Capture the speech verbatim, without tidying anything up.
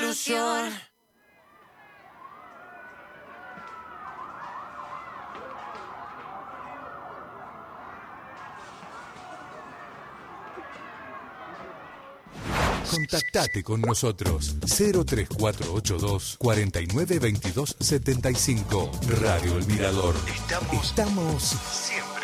solución. Contactate con nosotros cero tres cuatro ocho dos, cuatro nueve dos dos siete cinco. Radio El Mirador. Estamos, Estamos siempre